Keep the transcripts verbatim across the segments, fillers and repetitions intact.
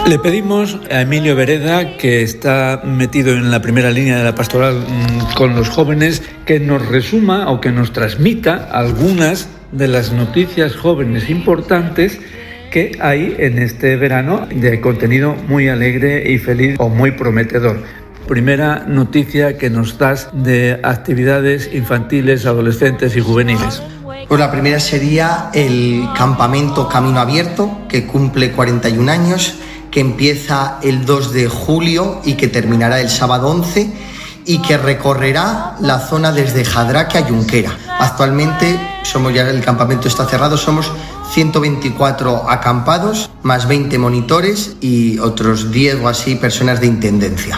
Le pedimos a Emilio Vereda, que está metido en la primera línea de la pastoral mmm, con los jóvenes, que nos resuma o que nos transmita algunas de las noticias jóvenes importantes que hay en este verano, de contenido muy alegre y feliz o muy prometedor. Primera noticia que nos das de actividades infantiles, adolescentes y juveniles. Pues la primera sería el campamento Camino Abierto, que cumple cuarenta y un años, que empieza el dos de julio y que terminará el sábado once, y que recorrerá la zona desde Jadraque a Junquera. Actualmente somos ya el campamento está cerrado, somos ciento veinticuatro acampados, más veinte monitores y otros diez o así personas de intendencia.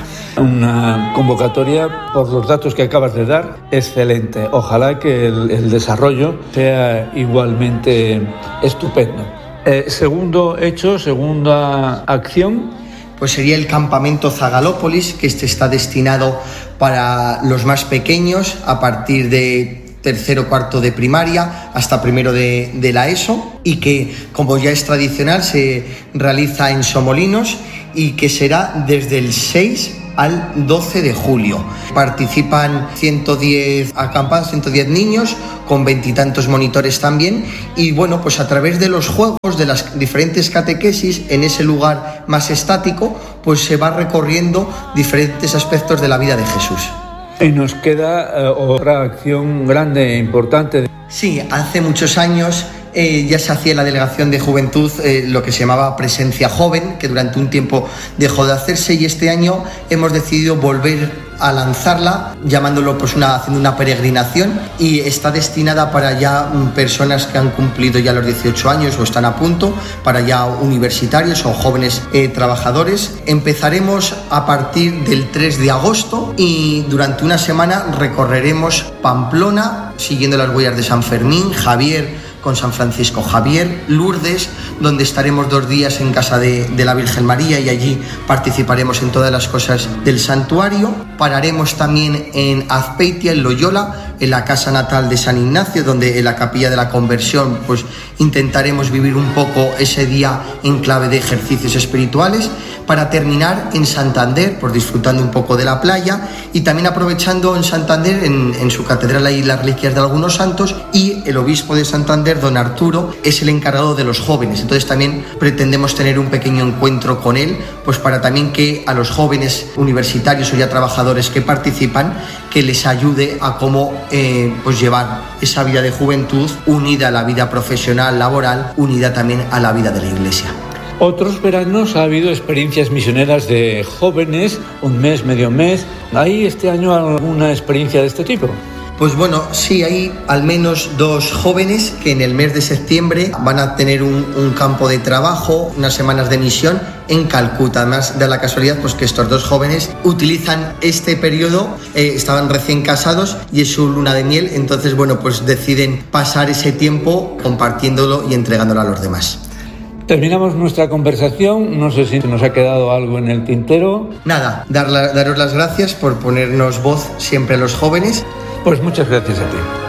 Una convocatoria, por los datos que acabas de dar, excelente. Ojalá que el, el desarrollo sea igualmente estupendo. Eh, segundo hecho, segunda acción. Pues sería el campamento Zagalópolis, que este está destinado para los más pequeños a partir de tercero o cuarto de primaria hasta primero de, de la ESO, y que, como ya es tradicional, se realiza en Somolinos y que será desde el seis al doce de julio. Participan ciento diez acampados, ciento diez niños, con veintitantos monitores también, y bueno, pues a través de los juegos, de las diferentes catequesis, en ese lugar más estático, pues se va recorriendo diferentes aspectos de la vida de Jesús. Y nos queda uh, otra acción grande e importante. Sí, hace muchos años eh, ya se hacía en la Delegación de Juventud eh, lo que se llamaba Presencia Joven, que durante un tiempo dejó de hacerse, y este año hemos decidido volver a lanzarla, llamándolo pues una, haciendo una peregrinación, y está destinada para ya personas que han cumplido ya los dieciocho años o están a punto, para ya universitarios o jóvenes eh, trabajadores. Empezaremos a partir del tres de agosto y durante una semana recorreremos Pamplona, siguiendo las huellas de San Fermín, Javier con San Francisco Javier, Lourdes, donde estaremos dos días en casa de, de la Virgen María, y allí participaremos en todas las cosas del santuario. Pararemos también en Azpeitia, en Loyola, en la casa natal de San Ignacio, donde en la capilla de la conversión pues intentaremos vivir un poco ese día en clave de ejercicios espirituales, para terminar en Santander, pues disfrutando un poco de la playa, y también aprovechando en Santander, en, en su catedral hay las reliquias de algunos santos, y el obispo de Santander, don Arturo, es el encargado de los jóvenes. Entonces también pretendemos tener un pequeño encuentro con él, pues para también que a los jóvenes universitarios o ya trabajadores que participan, que les ayude a cómo eh, pues llevar esa vida de juventud unida a la vida profesional, laboral, unida también a la vida de la Iglesia. Otros veranos ha habido experiencias misioneras de jóvenes, un mes, medio mes. ¿Hay este año alguna experiencia de este tipo? Pues bueno, sí, hay al menos dos jóvenes que en el mes de septiembre van a tener un, un campo de trabajo, unas semanas de misión en Calcuta. Además, da la casualidad pues que estos dos jóvenes utilizan este periodo, eh, estaban recién casados y es su luna de miel, entonces bueno, pues deciden pasar ese tiempo compartiéndolo y entregándolo a los demás. Terminamos nuestra conversación, no sé si nos ha quedado algo en el tintero. Nada, dar la, daros las gracias por ponernos voz siempre a los jóvenes. Pues muchas gracias a ti.